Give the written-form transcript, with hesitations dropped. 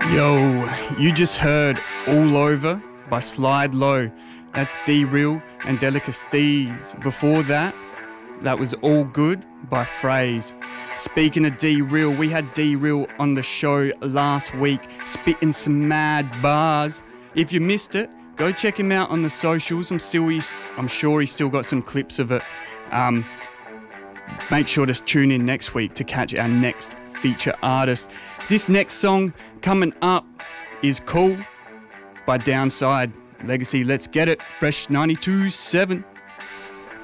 Yo, you just heard All Over by Slide Low. That's D-Real and Delicacies. Before that, that was All Good by Phrase. Speaking of D-Real, we had D-Real on the show last week, spitting some mad bars. If you missed it, go check him out on the socials. I'm sure he's still got some clips of it. Make sure to tune in next week to catch our next feature artist. This next song coming up is Cool by Downside Legacy. Let's get it. Fresh 92.7.